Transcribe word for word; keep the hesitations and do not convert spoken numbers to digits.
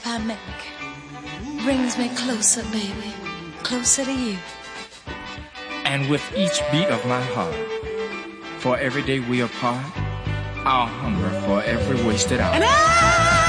I make brings me closer, baby, closer to you. And with each beat of my heart, for every day we apart, I'll hunger for every wasted hour. And I